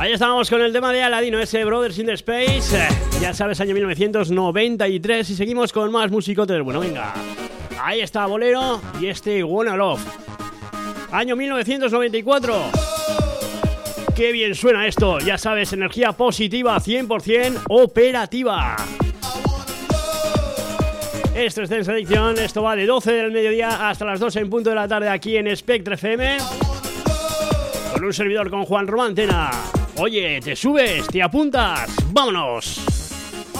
Ahí estamos con el tema de Aladino, ese Brothers in the Space. Ya sabes, año 1993. Y seguimos con más musicotes. Bueno, venga. Ahí está Bolero y este Wanna Love. Año 1994. Qué bien suena esto. Ya sabes, energía positiva, 100% operativa. Esto es Dance Addiction. Esto va de 12 del mediodía hasta las 2 en punto de la tarde aquí en Spectre FM. Con un servidor, con Juan Román Tena. Oye, ¿te subes? ¿Te apuntas? ¡Vámonos!